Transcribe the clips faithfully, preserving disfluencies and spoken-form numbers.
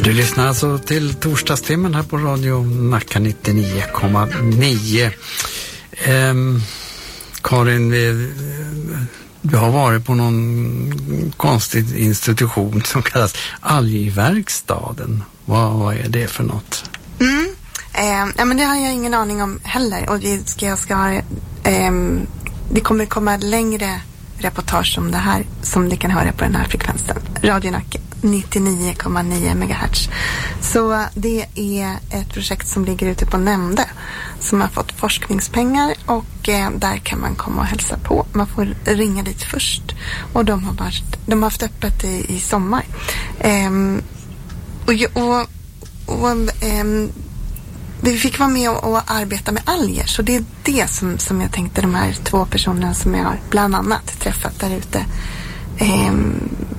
Du lyssnar alltså till torsdagstimmen här på Radio Nacka nittionio komma nio. Ehm, Karin, vi, du har varit på någon konstig institution som kallas Algverkstaden. Vad, vad är det för något? Mm. Eh, ja, men det har jag ingen aning om heller. Och det, ska, jag ska, eh, det kommer komma längre reportage om det här som ni kan höra på den här frekvensen. Radio Nacka nittionio komma nio megahertz. Så det är ett projekt som ligger ute på Nämnde som har fått forskningspengar och eh, där kan man komma och hälsa på. Man får ringa dit först och de har, varit, de har haft öppet i, i sommar. Ehm, och och, och ehm, vi fick vara med och, och arbeta med alger, så det är det som, som jag tänkte de här två personerna som jag har bland annat träffat där ute. Ehm,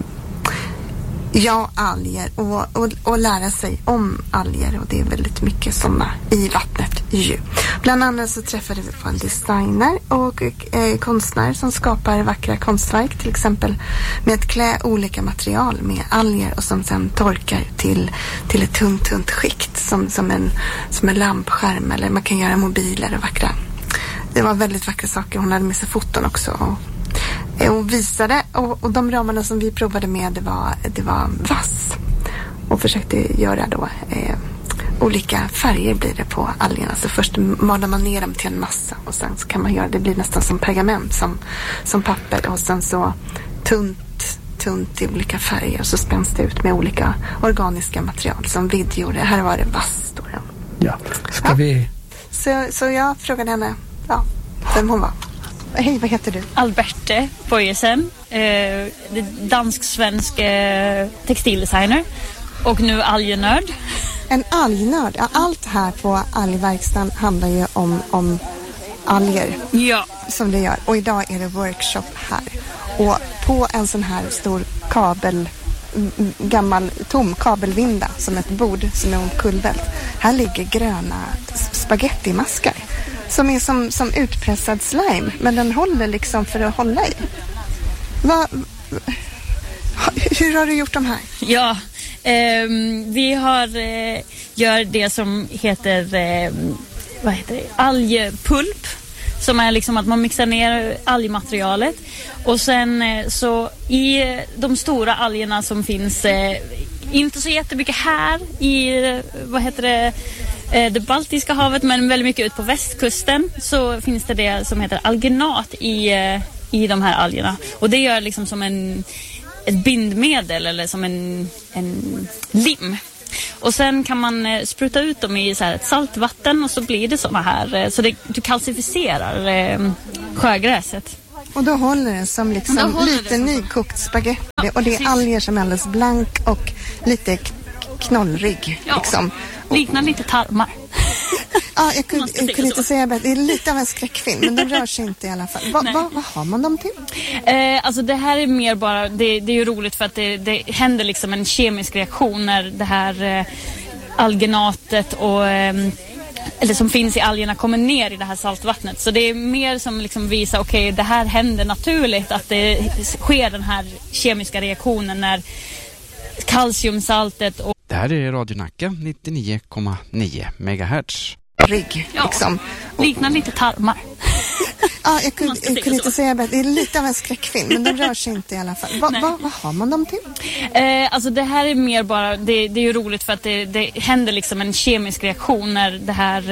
Ja, alger och, och, och lära sig om alger, och det är väldigt mycket sådana i vattnet ju. Bland annat så träffade vi på en designer och eh, konstnär som skapar vackra konstverk, till exempel med att klä olika material med alger och som sen torkar till, till ett tunt, tunt skikt som, som, en, som en lampskärm, eller man kan göra mobiler och vackra. Det var väldigt vackra saker. Hon hade med sig foton också och och visade, och, och de ramarna som vi provade med det var, det var vass och försökte göra då eh, olika färger blir det på algerna. Så först malar man ner dem till en massa och sen så kan man göra, det blir nästan som pergament, som, som papper, och sen så tunt tunt i olika färger och så spänns det ut med olika organiska material som videor. Här var det vass då. Ja, ska ja. vi... Så, så jag frågade henne ja, vem hon var. Hej, vad heter du? Alberte Bojesen, eh, dansk-svensk eh, textildesigner och nu algenörd. En algnörd? Ja, allt här på algverkstan handlar ju om, om alger. Ja. Som det gör. Och idag är det workshop här. Och på en sån här stor kabel, gammal tom kabelvinda som ett bord som är omkullvält. Här ligger gröna spagettimaskar. Som är som, som utpressad slime. Men den håller liksom för att hålla i. Va, hur har du gjort de här? Ja, eh, vi har eh, gör det som heter, eh, vad heter det? Algpulp. Som är liksom att man mixar ner algmaterialet. Och sen eh, så i de stora algerna som finns, eh, inte så jättemycket här i, eh, vad heter det? det Baltiska havet, men väldigt mycket ut på västkusten så finns det det som heter alginat i, i de här algerna. Och det gör liksom som en, ett bindmedel eller som en, en lim. Och sen kan man spruta ut dem i så här ett saltvatten och så blir det såna här, så det, du kalcificerar eh, sjögräset. Och då håller det som liksom håller lite som nykokt spagetti. Ja, och det är precis. Alger som är alldeles blank och lite knollrig. Ja, liksom. liknar lite tarmar. Ja, jag kunde, jag kunde inte säga bättre. Det är lite av en skräckfilm, men de rör sig inte i alla fall. Va, va, vad har man dem till? Eh, alltså det här är mer bara, det, det är ju roligt för att det, det händer liksom en kemisk reaktion när det här eh, algenatet och eh, eller som finns i algerna kommer ner i det här saltvattnet. Så det är mer som liksom visar, okej, okay, det här händer naturligt, att det sker den här kemiska reaktionen när kalciumsaltet och... Det här är Radio Nacka nittionio komma nio megahertz. Rigg, liksom. Ja, liknar lite tarmar. Ja, jag kunde, jag kunde inte säga bättre. Det är lite av en skräckfilm, men de rör sig inte i alla fall. Va, va, vad har man dem till? Eh, alltså det här är mer bara, det, det är ju roligt för att det, det händer liksom en kemisk reaktion när det här